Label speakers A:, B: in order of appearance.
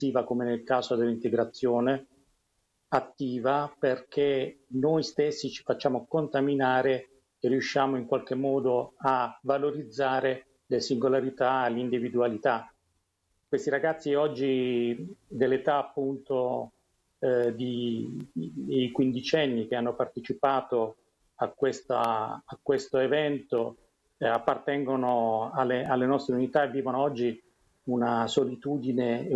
A: attiva come nel caso dell'integrazione, attiva perché noi stessi ci facciamo contaminare e riusciamo in qualche modo a valorizzare le singolarità, l'individualità. Questi ragazzi oggi dell'età appunto di quindicenni che hanno partecipato a questo evento appartengono alle nostre unità e vivono oggi una solitudine